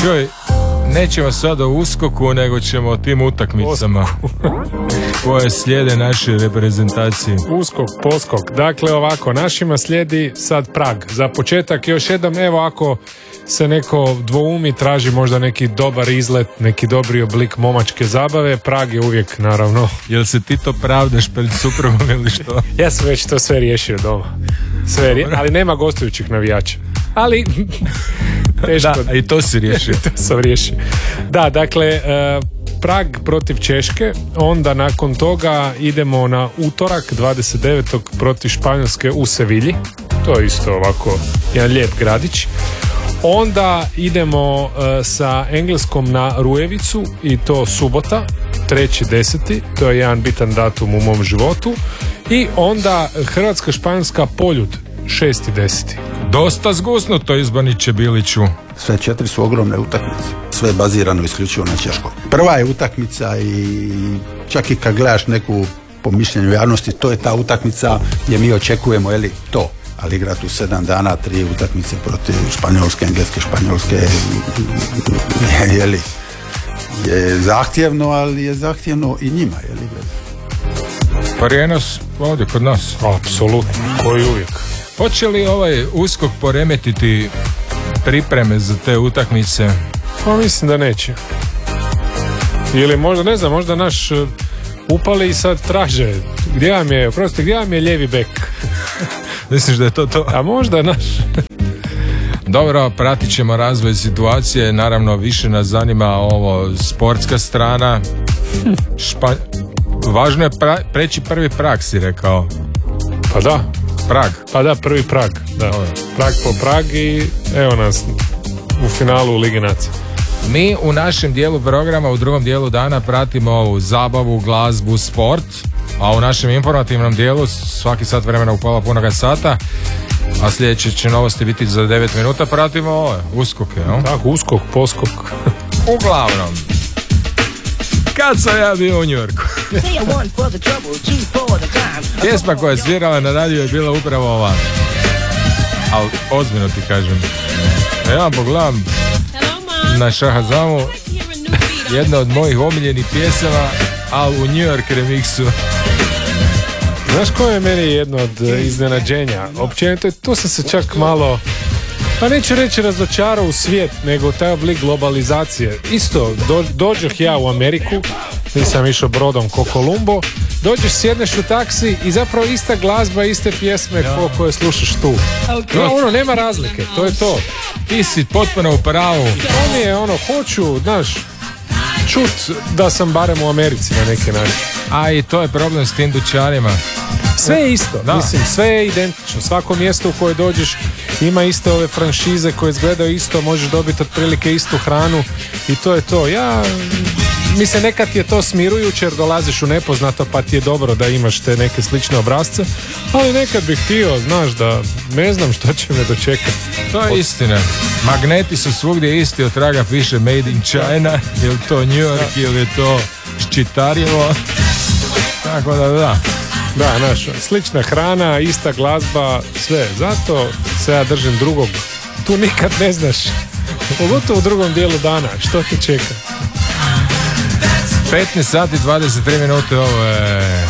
Čuj, nećemo sad o uskoku, nego ćemo o tim utakmicama koje slijede naše reprezentacije. Uskok, poskok. Dakle, ovako, našima slijedi sad Prag. Za početak još jednom, evo ako se neko dvoumi, traži možda neki dobar izlet, neki dobri oblik momačke zabave, Prag je uvijek, naravno. Jel se ti to pravdaš pred suprugom ili što? Ja sam već to sve riješio doma. Ali nema gostujućih navijača. Ali teško. Da, i to si riješio. To sam riješio. Da, dakle, Prag protiv Češke, onda nakon toga idemo na utorak 29. protiv Španjolske u Sevilji. To je isto ovako jedan lijep gradić. Onda idemo sa Engleskom na Rujevicu i to subota 3.10. To je jedan bitan datum u mom životu. I onda Hrvatska-Španjolska Poljud 6.10. Dosta zgusnuto, Izbaniće Biliću. Sve 4 su ogromne utakmice. Sve je bazirano isključivo na Češkoj. Prva je utakmica i čak i kad gledaš neku po mišljenju javnosti, to je ta utakmica gdje mi očekujemo, to. Ali igrati u 7 dana 3 utakmice protiv Španjolske, Engleske, Španjolske je zahtjevno, ali je zahtjevno i njima, Parijenos ovdje kod nas. Apsolutno, koji uvijek. Hoće li ovaj uskok poremetiti pripreme za te utakmice? Pa mislim da neće. Ili možda, ne znam, možda naš upali i sad traže gdje vam je lijevi bek. Misliš da je to? A možda naš. Dobro, pratit ćemo razvoj situacije. Naravno, više nas zanima ovo sportska strana. Važno je preći prvi Prag, si rekao. Pa da. Prag. Pa da, prvi Prag. Da. Prag po Prag i evo nas u finalu Lige nacija. Mi u našem dijelu programa, u drugom dijelu dana pratimo ovu zabavu, glazbu, sport, a u našem informativnom dijelu svaki sat vremena u pola punoga sata, a sljedeće će novosti biti za 9 minuta, pratimo ove uskoke. No? Tako, uskok, poskok. Uglavnom, kad sam ja bio u New Yorku, pjesma koja je svirala na radiju je bila upravo ova. Ali ozbiljno ti kažem, ja pogledam na Shahazamu jedna od mojih omiljenih pjesama, ali u New York remixu. Znaš koje je meni jedno od iznenađenja? Općenito, tu sam se čak malo, pa neću reći razočarao u svijet, nego taj oblik globalizacije. Isto, dođoh ja u Ameriku, nisam išao brodom ko Kolumbo, dođeš, sjedneš u taksi i zapravo ista glazba, iste pjesme koje slušaš tu. Nema razlike, to je to. Ti si potpuno u pravu. To mi je hoću, znaš, čut da sam barem u Americi na neki način. A i to je problem s tim dućanima. Sve je isto, mislim, sve je identično. Svako mjesto u koje dođeš ima iste ove franšize koje izgledaju isto, možeš dobiti otprilike istu hranu i to je to. Mislim, nekad je to smirujuće jer dolaziš u nepoznato pa ti je dobro da imaš te neke slične obrazce, ali nekad bih htio, znaš, da ne znam što će me dočekati. To je istina. Magneti su svugdje isti, od traga piše Made in China, ili to New York, ili je to Ščitarjevo. Tako da. Da, znaš, slična hrana, ista glazba, sve. Zato se ja držim drugog. Tu nikad ne znaš. Pogotovo u drugom dijelu dana. Što te čeka? 15 sati 23 minute, ovo je